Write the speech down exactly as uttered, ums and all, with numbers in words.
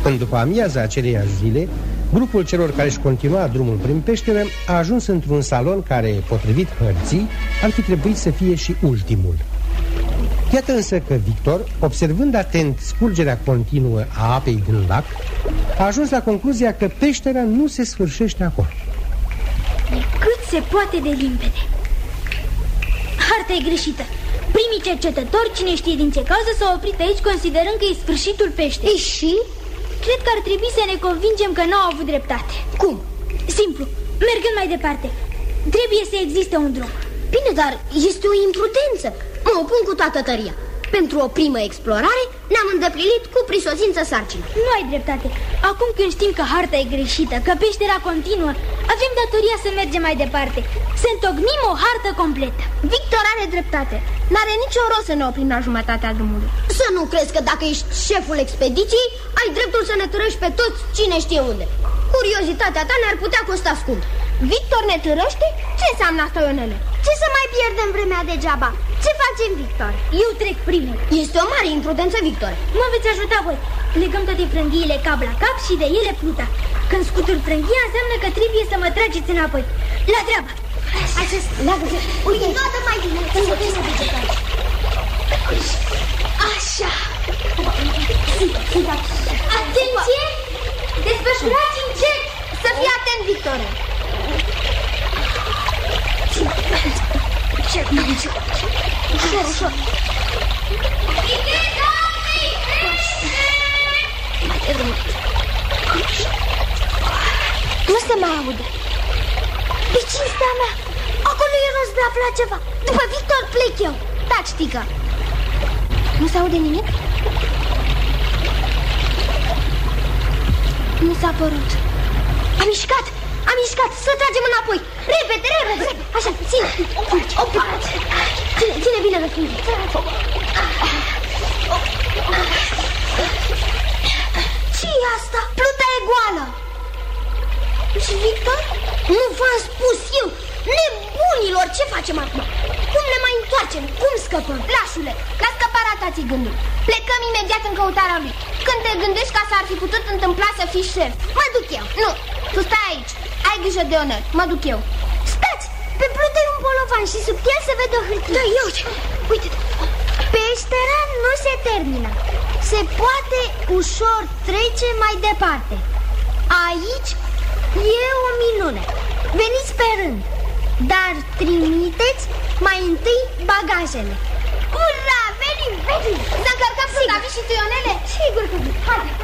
În după amiaza aceleiași zile, grupul celor care își continua drumul prin peșteră a ajuns într-un salon care, potrivit hărții, ar fi trebuit să fie și ultimul. Iată însă că Victor, observând atent scurgerea continuă a apei din lac, a ajuns la concluzia că peștera nu se sfârșește acolo. E cât se poate de limpede. Harta e greșită. Primii cercetători, cine știe din ce cauză, s-au oprit aici considerând că e sfârșitul peșterii. Și? Cred că ar trebui să ne convingem că n-au avut dreptate. Cum? Simplu, mergând mai departe. Trebuie să existe un drum. Bine, dar este o imprudență. Mă opun cu toată tăria. Pentru o primă explorare ne-am îndeplinit cu prisosință sarcina. Nu ai dreptate. Acum când știm că harta e greșită, că peștera continuă, avem datoria să mergem mai departe, să întocmim o hartă completă. Victor are dreptate. N-are nicio rost să ne oprim la jumătatea drumului. Să nu crezi că dacă ești șeful expediției, ai dreptul să ne târăști pe toți cine știe unde. Curiozitatea ta ne-ar putea costa scump. Victor ne târăște? Ce înseamnă asta, Ionele? Ce să mai pierdem vremea degeaba? Ce facem, Victor? Eu trec primul. Este o mare imprudență, Victor. Mă veți ajuta voi. Legăm toate frânghiile cap la cap și de ele pluta. Când scutur frânghia, înseamnă că trebuie să mă trageți înapoi. La treabă. Acest, leagă-se. Uite, toată mai bine. Așa. Atenție! Desfășurați încet. Să fii atent, Victor. Ușor, ușor. Nu se mai aude. Pe cinstea mea, acolo e rost de a afla ceva. După Victor plec eu. Taci, tică. Nu se aude nimic? Nu s-a părut. Am mișcat, am mișcat, să tragem înapoi. Repede, repede. Așa, ține. Opa. Ține, ține bine răspunde. Ce-i asta? Pluta e goală. Și Victor? Nu v-am spus eu. Nebunilor, ce facem acum? Cum ne mai întoarcem? Cum scăpăm? Lașule, la scăparea ta-ți gândul. Plecăm imediat în căutarea lui. Când te gândești ca s-ar fi putut întâmpla să fii șef, mă duc eu. Nu, tu stai aici. Ai grijă de Onel, mă duc eu. Stați, pe plută e un bolovan și sub el se vede o hârtie. Da, ia uite, uite. Peștera nu se termină. Se poate ușor trece mai departe. Aici e o minune. Veniți pe rând, dar trimiteți mai întâi bagajele. Ura, venim, venim. Să încărcăm să și tu, Ionele? Sigur că vin, hai.